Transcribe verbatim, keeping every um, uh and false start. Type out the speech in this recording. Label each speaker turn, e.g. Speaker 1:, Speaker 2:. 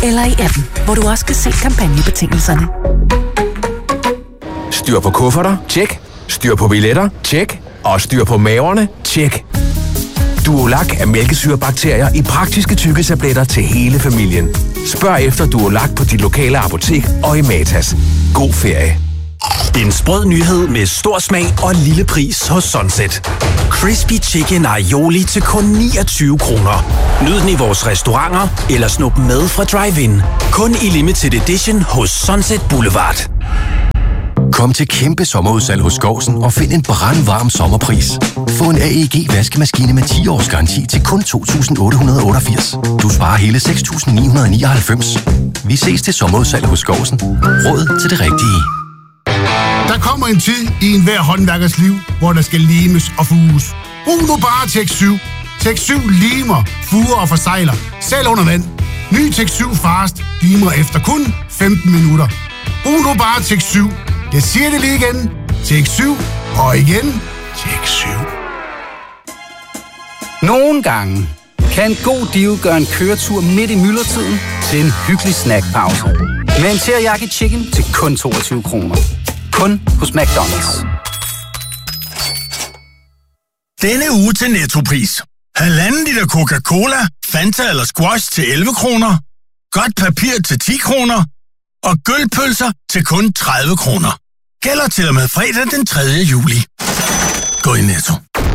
Speaker 1: eller i appen, hvor du også kan se kampagnebetingelserne.
Speaker 2: Styr på kufferter? Tjek. Styr på billetter? Tjek. Og styr på maverne? Tjek. Duolac er mælkesyrebakterier i praktiske tykketabletter til hele familien. Spørg efter Duolac på dit lokale apotek og i Matas. God ferie.
Speaker 3: En sprød nyhed med stor smag og lille pris hos Sunset. Crispy Chicken Aioli til kun niogtyve kroner. Nyd den i vores restauranter eller snup med fra drive-in. Kun i limited edition hos Sunset Boulevard.
Speaker 4: Kom til kæmpe sommerudsalg hos Skovsen og find en brandvarm sommerpris. Få en A E G vaskemaskine med ti års garanti til kun to tusind otte hundrede otteogfirs. Du sparer hele seks tusind ni hundrede nioghalvfems. Vi ses til sommerudsalg hos Skovsen. Råd til det rigtige.
Speaker 5: Der kommer en tid i enhver håndværkers liv, hvor der skal limes og fuges. Brug nu bare Tek syv. Tek syv limer, fuger og forsegler, selv under vand. Ny Tek syv Fast limer efter kun femten minutter. Brug nu bare Tek syv. Jeg siger det lige igen. Tek syv og igen Tek syv.
Speaker 6: Nogle gange kan en god deal gøre en køretur midt i myldretiden til en hyggelig snackpause. Med en teriyaki chicken til kun toogtyve kroner. Kun hos McDonald's.
Speaker 7: Denne uge til Nettopris. Halvanden liter Coca-Cola, Fanta eller Squash til elleve kroner. Godt papir til ti kroner. Og gølpølser til kun tredive kroner. Gælder til og med fredag den tredje juli. Gå i Netto.